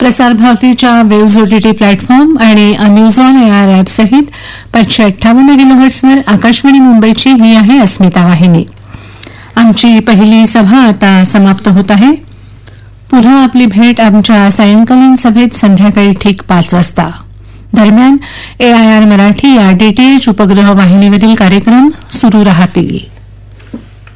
प्रसार भारतीच्या waves OTT platform आणि न्यूज ऑन एआर ॲप सहित 558 किलोहर्ट्झवर आकाशवाणी मुंबईची ही आहे अस्मिता वाहिनी. आमची पहिली सभा आता समाप्त होत आहे. पुन्हा आपली भेट आमच्या सायंकालीन सभेत संध्याकाळी ठीक 5 वाजता. दरम्यान एआयआर मराठी या डीटीएच उपग्रह वाहिनीवरील कार्यक्रम सुरू राहतील.